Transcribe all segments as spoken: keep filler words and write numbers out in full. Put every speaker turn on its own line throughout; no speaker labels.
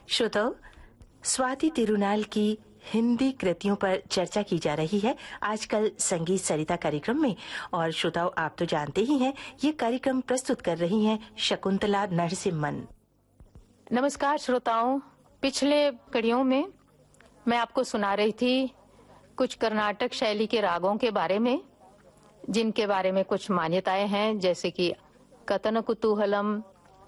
श्रोताओं, स्वाति तिरुनाल की हिंदी कृतियों पर चर्चा की जा रही है आजकल संगीत सरिता कार्यक्रम में। और श्रोताओं, आप तो जानते ही हैं, ये कार्यक्रम प्रस्तुत कर रही हैं शकुंतला नरसिम्हन।
नमस्कार श्रोताओं, पिछले कड़ियों में मैं आपको सुना रही थी कुछ कर्नाटक शैली के रागों के बारे में, जिनके बारे में कुछ मान्यताएं हैं, जैसे कि कतन कुतूहलम,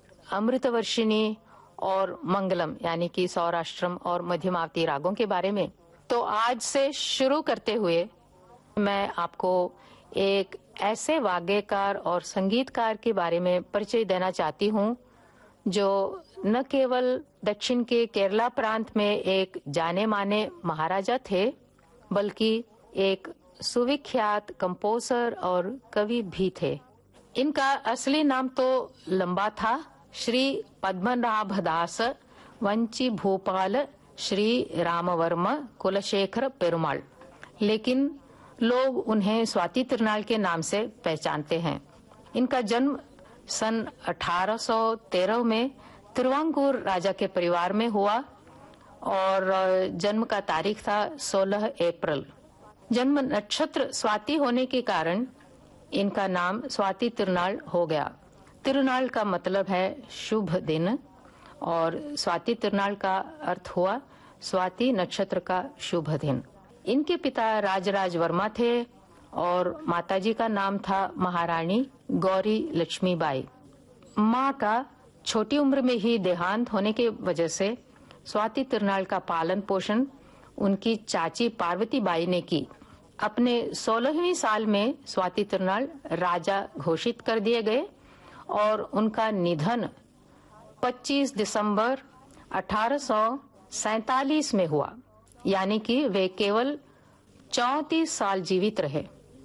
अमृतवर्षिणी और मंगलम, यानी कि सौराष्ट्रम और मध्यमावती रागों के बारे में। तो आज से शुरू करते हुए मैं आपको एक ऐसे वाद्यकार और संगीतकार के बारे में परिचय देना चाहती हूँ जो न केवल दक्षिण के केरला प्रांत में एक जाने माने महाराजा थे, बल्कि एक सुविख्यात कंपोजर और कवि भी थे। इनका असली नाम तो लंबा था, श्री पद्मनाभदास वंची भूपाल श्री रामवर्मा कुलशेखर पेरुमाल, लेकिन लोग उन्हें स्वाति तिरुनाल के नाम से पहचानते हैं। इनका जन्म सन अठारह सौ तेरह में तिरुवांकूर राजा के परिवार में हुआ और जन्म का तारीख था सोलह अप्रैल। जन्म नक्षत्र स्वाति होने के कारण इनका नाम स्वाति तिरुनाल हो गया। तिरुनाल का मतलब है शुभ दिन और स्वाति तिरुनाल का अर्थ हुआ स्वाति नक्षत्र का शुभ दिन। इनके पिता राजराज वर्मा थे और माताजी का नाम था महारानी गौरी लक्ष्मीबाई। माँ का छोटी उम्र में ही देहांत होने के वजह से स्वाति तिरुनाल का पालन पोषण उनकी चाची पार्वती बाई ने की। अपने सोलहवीं साल में स्वाति तिरुनाल राजा घोषित कर दिए गए और उनका निधन पच्चीस दिसंबर अठारह सौ सैतालीस में हुआ, यानी कि वे केवल चौंतीस साल जीवित रहे।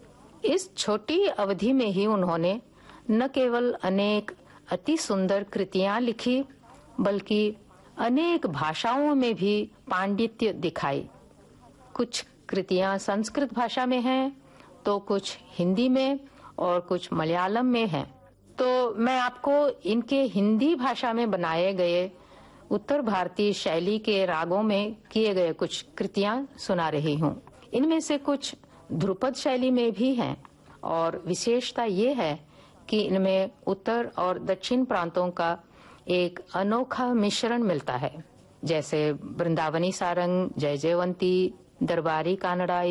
इस छोटी अवधि में ही उन्होंने न केवल अनेक अति सुंदर कृतियां लिखी, बल्कि अनेक भाषाओं में भी पांडित्य दिखाई। कुछ कृतियां संस्कृत भाषा में हैं, तो कुछ हिंदी में और कुछ मलयालम में हैं। तो मैं आपको इनके हिंदी भाषा में बनाए गए उत्तर भारतीय शैली के रागों में किए गए कुछ कृतियां सुना रही हूँ। इनमें से कुछ ध्रुपद शैली में भी हैं और विशेषता ये है कि इनमें उत्तर और दक्षिण प्रांतों का एक अनोखा मिश्रण मिलता है, जैसे वृंदावनी सारंग, जय जयवंती, दरबारी कानड़ा